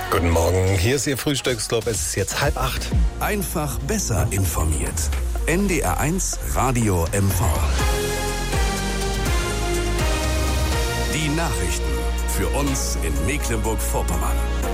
Guten Morgen, hier ist Ihr Frühstücksclub. Es ist jetzt 7:30. Einfach besser informiert. NDR1 Radio MV. Die Nachrichten für uns in Mecklenburg-Vorpommern.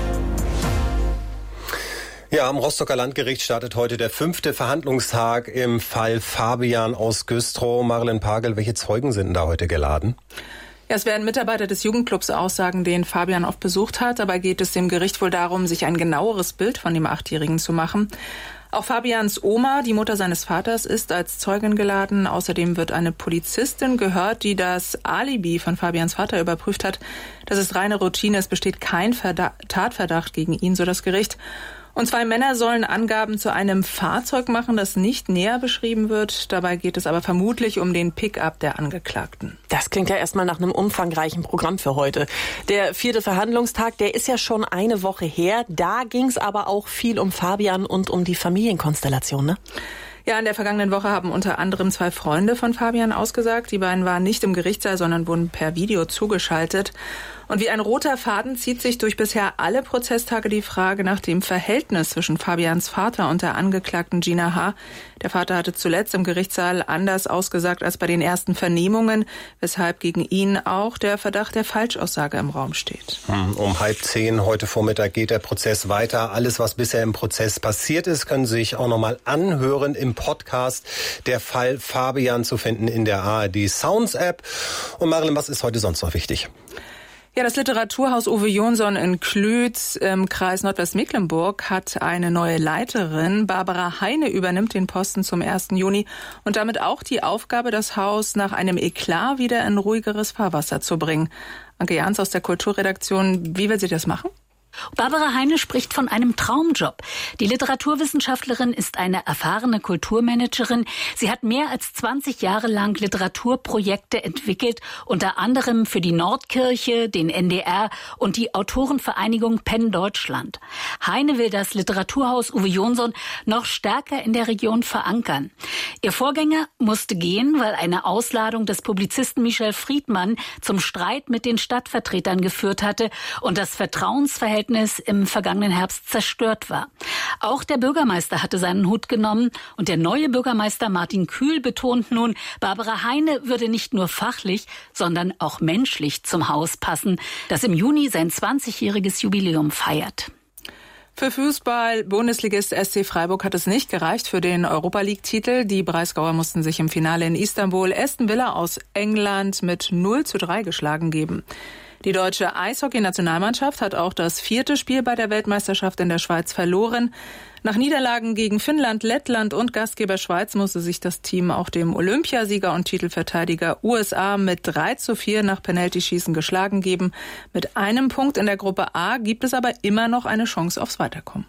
Ja, am Rostocker Landgericht startet heute der 5. Verhandlungstag im Fall Fabian aus Güstrow. Marilyn Pagel, welche Zeugen sind denn da heute geladen? Ja, es werden Mitarbeiter des Jugendclubs aussagen, den Fabian oft besucht hat. Dabei geht es dem Gericht wohl darum, sich ein genaueres Bild von dem 8-Jährigen zu machen. Auch Fabians Oma, die Mutter seines Vaters, ist als Zeugin geladen. Außerdem wird eine Polizistin gehört, die das Alibi von Fabians Vater überprüft hat. Das ist reine Routine, es besteht kein Tatverdacht gegen ihn, so das Gericht. Und 2 Männer sollen Angaben zu einem Fahrzeug machen, das nicht näher beschrieben wird. Dabei geht es aber vermutlich um den Pickup der Angeklagten. Das klingt ja erstmal nach einem umfangreichen Programm für heute. Der 4. Verhandlungstag, der ist ja schon eine Woche her. Da ging es aber auch viel um Fabian und um die Familienkonstellation, ne? Ja, in der vergangenen Woche haben unter anderem 2 Freunde von Fabian ausgesagt. Die beiden waren nicht im Gerichtssaal, sondern wurden per Video zugeschaltet. Und wie ein roter Faden zieht sich durch bisher alle Prozesstage die Frage nach dem Verhältnis zwischen Fabians Vater und der Angeklagten Gina H. Der Vater hatte zuletzt im Gerichtssaal anders ausgesagt als bei den ersten Vernehmungen, weshalb gegen ihn auch der Verdacht der Falschaussage im Raum steht. Um 9:30 heute Vormittag geht der Prozess weiter. Alles, was bisher im Prozess passiert ist, können Sie sich auch nochmal anhören im Podcast. Der Fall Fabian zu finden in der ARD Sounds App. Und Marilyn, was ist heute sonst noch wichtig? Ja, das Literaturhaus Uwe Jonsson in Klütz im Kreis Nordwestmecklenburg hat eine neue Leiterin. Barbara Heine übernimmt den Posten zum 1. Juni und damit auch die Aufgabe, das Haus nach einem Eklat wieder in ruhigeres Fahrwasser zu bringen. Anke Jans aus der Kulturredaktion, wie will sie das machen? Barbara Heine spricht von einem Traumjob. Die Literaturwissenschaftlerin ist eine erfahrene Kulturmanagerin. Sie hat mehr als 20 Jahre lang Literaturprojekte entwickelt, unter anderem für die Nordkirche, den NDR und die Autorenvereinigung PEN Deutschland. Heine will das Literaturhaus Uwe Jonsson noch stärker in der Region verankern. Ihr Vorgänger musste gehen, weil eine Ausladung des Publizisten Michel Friedmann zum Streit mit den Stadtvertretern geführt hatte und das Vertrauensverhältnis im vergangenen Herbst zerstört war. Auch der Bürgermeister hatte seinen Hut genommen und der neue Bürgermeister Martin Kühl betont nun, Barbara Heine würde nicht nur fachlich, sondern auch menschlich zum Haus passen, das im Juni sein 20-jähriges Jubiläum feiert. Für Fußball-Bundesligist SC Freiburg hat es nicht gereicht für den Europa-League-Titel. Die Breisgauer mussten sich im Finale in Istanbul Aston Villa aus England mit 0:3 geschlagen geben. Die deutsche Eishockey-Nationalmannschaft hat auch das 4. Spiel bei der Weltmeisterschaft in der Schweiz verloren. Nach Niederlagen gegen Finnland, Lettland und Gastgeber Schweiz musste sich das Team auch dem Olympiasieger und Titelverteidiger USA mit 3:4 nach Penaltyschießen geschlagen geben. Mit einem Punkt in der Gruppe A gibt es aber immer noch eine Chance aufs Weiterkommen.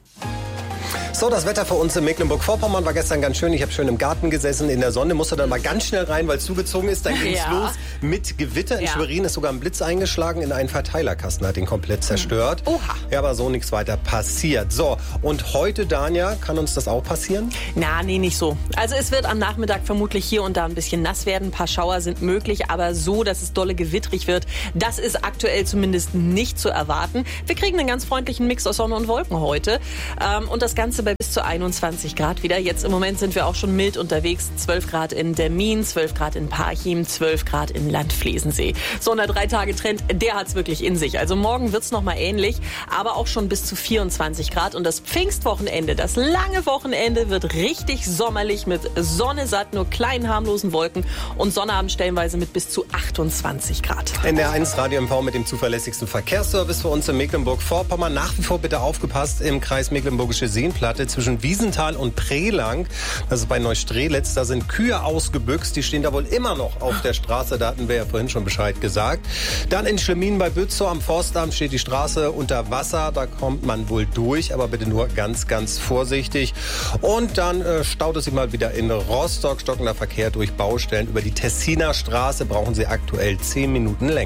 So, das Wetter für uns in Mecklenburg-Vorpommern war gestern ganz schön. Ich habe schön im Garten gesessen, in der Sonne, musste dann mal ganz schnell rein, weil es zugezogen ist. Dann ging es los mit Gewitter. In Schwerin ist sogar ein Blitz eingeschlagen in einen Verteilerkasten, hat ihn komplett zerstört. Oha. Ja, aber so nichts weiter passiert. So, und heute, Danja, kann uns das auch passieren? Nee, nicht so. Also es wird am Nachmittag vermutlich hier und da ein bisschen nass werden. Ein paar Schauer sind möglich, aber so, dass es dolle gewittrig wird, das ist aktuell zumindest nicht zu erwarten. Wir kriegen einen ganz freundlichen Mix aus Sonne und Wolken heute. Und das Ganze bei bis zu 21 Grad wieder. Jetzt im Moment sind wir auch schon mild unterwegs. 12 Grad in Dermin, 12 Grad in Parchim, 12 Grad in Landflesensee. So ein 3-Tage-Trend, der hat's wirklich in sich. Also morgen wird's noch mal ähnlich, aber auch schon bis zu 24 Grad. Und das Pfingstwochenende, das lange Wochenende, wird richtig sommerlich mit Sonne satt, nur kleinen harmlosen Wolken und Sonnabend stellenweise mit bis zu 28 Grad. NDR1 Radio MV mit dem zuverlässigsten Verkehrsservice für uns in Mecklenburg-Vorpommern. Nach wie vor bitte aufgepasst im Kreis Mecklenburgische Seenplatte zwischen Wiesenthal und Prelang. Das ist bei Neustrelitz. Da sind Kühe ausgebüxt. Die stehen da wohl immer noch auf der Straße. Da hatten wir ja vorhin schon Bescheid gesagt. Dann in Schlemmin bei Bützow am Forstamt steht die Straße unter Wasser. Da kommt man wohl durch, aber bitte nur ganz, ganz vorsichtig. Und dann staut es sich mal wieder in Rostock. Stockender Verkehr durch Baustellen. Über die Tessiner Straße brauchen Sie aktuell 10 Minuten länger.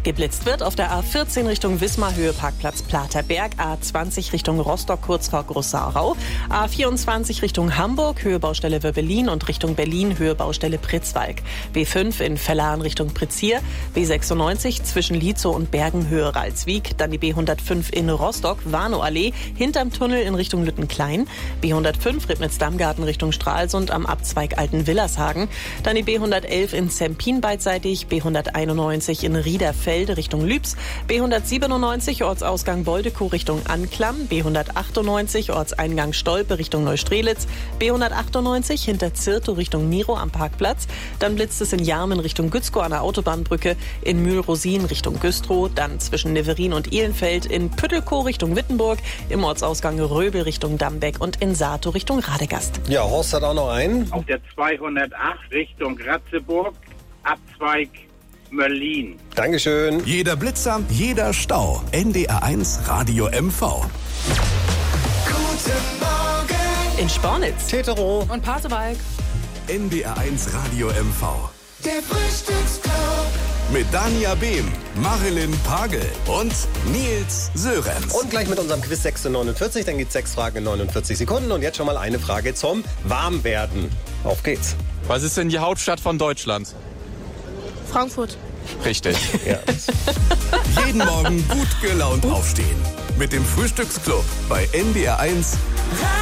Geblitzt wird auf der A14 Richtung Wismar, Höhe Parkplatz Platerberg, A20 Richtung Rostock, kurz vor Großsarau, A24 Richtung Hamburg, Höhe Baustelle Wöbbelin und Richtung Berlin, Höhe Baustelle Pritzwalk, B5 in Vellan Richtung Prizier, B96 zwischen Lietzow und Bergen, Höhe Ralswiek, dann die B105 in Rostock, Warnow-Allee, hinterm Tunnel in Richtung Lüttenklein, B105 Ribnitz-Dammgarten Richtung Stralsund am Abzweig Alten-Willershagen, dann die B111 in Zempin beidseitig, B191 in Riederfelde Richtung Lübs, B197 Ortsausgang Boldekow Richtung Anklam, B198 Ortseingang Stolpe Richtung Neustrelitz, B198 hinter Zirtow Richtung Miro am Parkplatz, dann blitzt es in Jarmen Richtung Gützkow an der Autobahnbrücke, in Mühlrosin Richtung Güstrow, dann zwischen Neverin und Ehlenfeld, in Püttelkow Richtung Wittenburg, im Ortsausgang Röbel Richtung Dambeck und in Sato Richtung Radegast. Ja, Horst hat auch noch einen. Auf der 208 Richtung Ratzeburg, Abzweig Möllin. Dankeschön. Jeder Blitzer, jeder Stau. NDR1 Radio MV. Guten Morgen. In Spornitz. Tetero. Und Pasewalk. NDR1 Radio MV. Der Frühstücksclub. Mit Dania Behm, Marilyn Pagel und Nils Sörenz. Und gleich mit unserem Quiz 6:49, dann geht's 6 Fragen in 49 Sekunden. Und jetzt schon mal eine Frage zum Warmwerden. Auf geht's. Was ist denn die Hauptstadt von Deutschland? Frankfurt. Richtig. Ja. Jeden Morgen gut gelaunt aufstehen. Mit dem Frühstücksclub bei NDR1